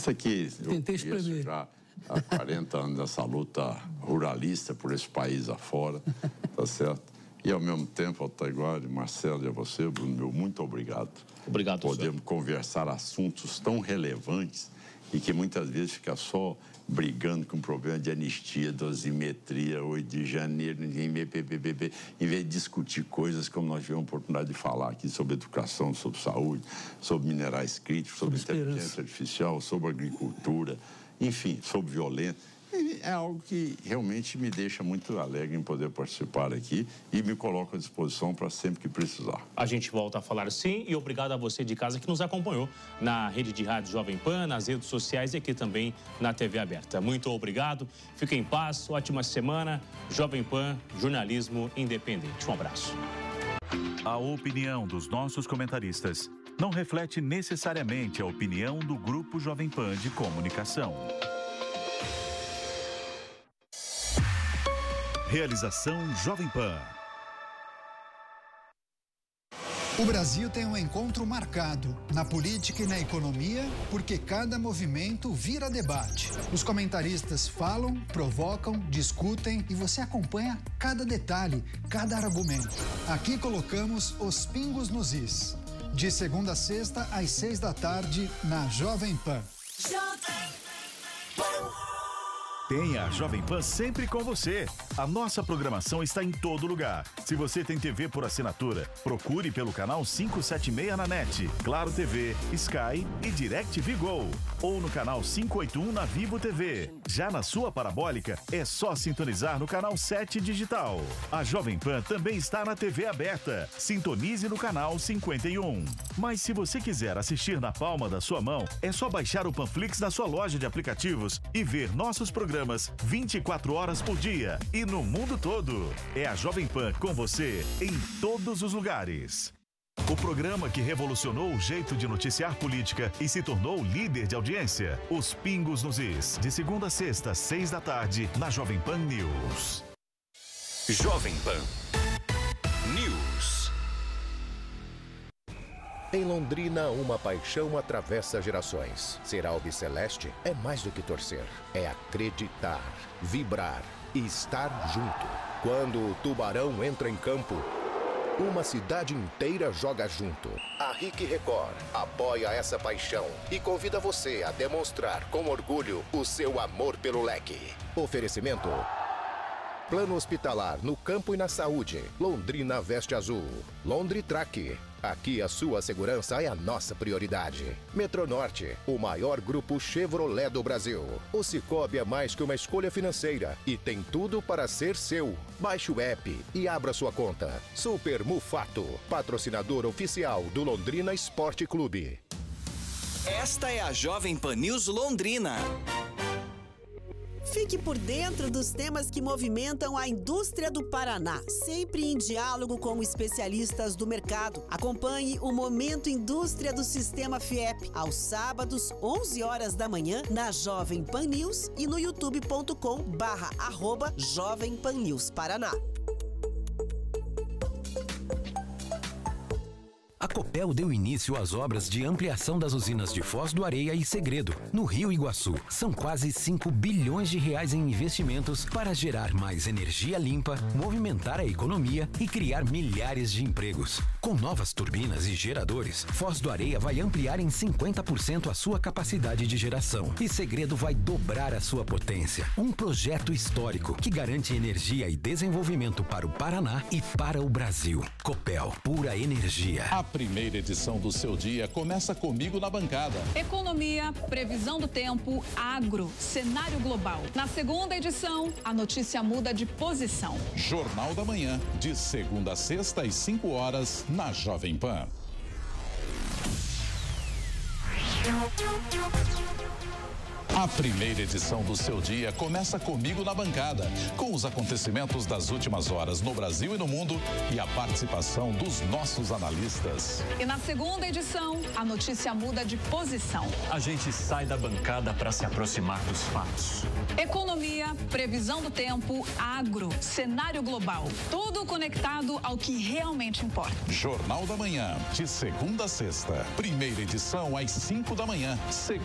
Isso aqui, Tentei espremer. Já há 40 anos dessa luta ruralista por esse país afora, tá certo? E ao mesmo tempo, Altair, Marcelo e a você, Bruno, meu muito obrigado. Obrigado, Podemos conversar assuntos tão relevantes e que muitas vezes fica só brigando com o problema de anistia, dosimetria, 8 de janeiro, em vez de discutir coisas como nós tivemos a oportunidade de falar aqui sobre educação, sobre saúde, sobre minerais críticos, sobre inteligência artificial, sobre agricultura, enfim, sobre violência. É algo que realmente me deixa muito alegre em poder participar aqui e me coloco à disposição para sempre que precisar. A gente volta a falar sim e obrigado a você de casa que nos acompanhou na rede de rádio Jovem Pan, nas redes sociais e aqui também na TV aberta. Muito obrigado, fiquem em paz, ótima semana. Jovem Pan, jornalismo independente. Um abraço. A opinião dos nossos comentaristas não reflete necessariamente a opinião do Grupo Jovem Pan de Comunicação. Realização Jovem Pan. O Brasil tem um encontro marcado na política e na economia, porque cada movimento vira debate. Os comentaristas falam, provocam, discutem e você acompanha cada detalhe, cada argumento. Aqui colocamos os pingos nos is. De segunda a sexta, às 6 da tarde, na Jovem Pan. Tenha a Jovem Pan sempre com você. A nossa programação está em todo lugar. Se você tem TV por assinatura, procure pelo canal 576 na NET, Claro TV, Sky e DirecTV Go. Ou no canal 581 na Vivo TV. Já na sua parabólica, é só sintonizar no canal 7 digital. A Jovem Pan também está na TV aberta. Sintonize no canal 51. Mas se você quiser assistir na palma da sua mão, é só baixar o Panflix na sua loja de aplicativos e ver nossos programas 24 horas por dia e no mundo todo. É a Jovem Pan com você em todos os lugares. O programa que revolucionou o jeito de noticiar política e se tornou líder de audiência. Os Pingos nos Is. De segunda a sexta, 6 da tarde, na Jovem Pan News. Jovem Pan News. Em Londrina, uma paixão atravessa gerações. Ser albiceleste é mais do que torcer. É acreditar, vibrar e estar junto. Quando o Tubarão entra em campo, uma cidade inteira joga junto. A RIC Record apoia essa paixão e convida você a demonstrar com orgulho o seu amor pelo leque. Oferecimento: Plano hospitalar no campo e na saúde. Londrina veste azul. Londritrack. Aqui a sua segurança é a nossa prioridade. Metronorte, o maior grupo Chevrolet do Brasil. O Cicobi é mais que uma escolha financeira e tem tudo para ser seu. Baixe o app e abra sua conta. Super Mufato, patrocinador oficial do Londrina Esporte Clube. Esta é a Jovem Pan News Londrina. Fique por dentro dos temas que movimentam a indústria do Paraná, sempre em diálogo com especialistas do mercado. Acompanhe o Momento Indústria do Sistema FIEP, aos sábados, 11 horas da manhã, na Jovem Pan News e no youtube.com/Jovem Pan News Paraná. A Copel deu início às obras de ampliação das usinas de Foz do Areia e Segredo, no Rio Iguaçu. São quase 5 bilhões de reais em investimentos para gerar mais energia limpa, movimentar a economia e criar milhares de empregos. Com novas turbinas e geradores, Foz do Areia vai ampliar em 50% a sua capacidade de geração e Segredo vai dobrar a sua potência. Um projeto histórico que garante energia e desenvolvimento para o Paraná e para o Brasil. Copel, pura energia. A primeira edição do seu dia começa comigo na bancada. Economia, previsão do tempo, agro, cenário global. Na segunda edição, a notícia muda de posição. Jornal da Manhã, de segunda a sexta às 5 horas, na Jovem Pan. A primeira edição do seu dia começa comigo na bancada, com os acontecimentos das últimas horas no Brasil e no mundo e a participação dos nossos analistas. E na segunda edição, a notícia muda de posição. A gente sai da bancada para se aproximar dos fatos. Economia, previsão do tempo, agro, cenário global. Tudo conectado ao que realmente importa. Jornal da Manhã, de segunda a sexta. Primeira edição às 5 da manhã.